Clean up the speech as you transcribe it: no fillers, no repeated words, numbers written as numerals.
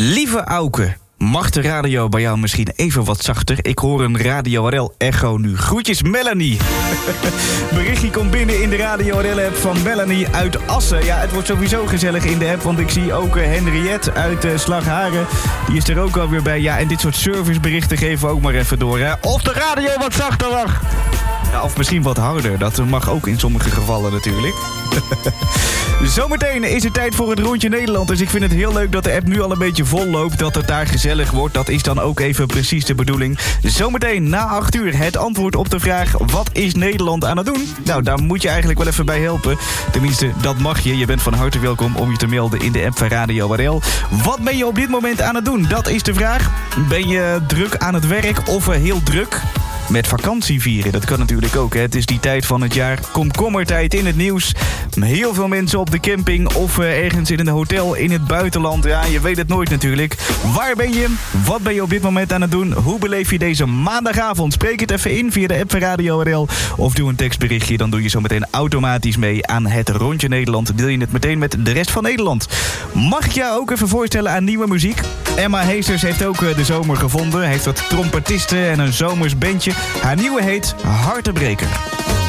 Lieve Auke, mag de radio bij jou misschien even wat zachter? Ik hoor een Radio RL echo nu. Groetjes Melanie. Berichtje komt binnen in de Radio RL-app van Melanie uit Assen. Ja, het wordt sowieso gezellig in de app, want ik zie ook Henriette uit Slagharen. Die is er ook alweer bij. Ja, en dit soort serviceberichten geven we ook maar even door. Hè? Of de radio wat zachter mag. Ja, of misschien wat harder. Dat mag ook in sommige gevallen natuurlijk. Zometeen is het tijd voor het Rondje Nederland. Dus ik vind het heel leuk dat de app nu al een beetje vol loopt. Dat het daar gezellig wordt. Dat is dan ook even precies de bedoeling. Zometeen na 8 uur het antwoord op de vraag: wat is Nederland aan het doen? Nou, daar moet je eigenlijk wel even bij helpen. Tenminste, dat mag je. Je bent van harte welkom om je te melden in de app van Radio RL. Wat ben je op dit moment aan het doen? Dat is de vraag. Ben je druk aan het werk of heel druk met vakantie vieren? Dat kan natuurlijk ook. Hè? Het is die tijd van het jaar. Komkommertijd in het nieuws. Heel veel mensen op de camping of ergens in een hotel in het buitenland. Ja, je weet het nooit natuurlijk. Waar ben je? Wat ben je op dit moment aan het doen? Hoe beleef je deze maandagavond? Spreek het even in via de app van Radio RL. Of doe een tekstberichtje. Dan doe je zo meteen automatisch mee aan het Rondje Nederland. Deel je het meteen met de rest van Nederland. Mag ik jou ook even voorstellen aan nieuwe muziek? Emma Heesters heeft ook de zomer gevonden. Heeft wat trompetisten en een zomers bandje. Haar nieuwe heet Hartebreker.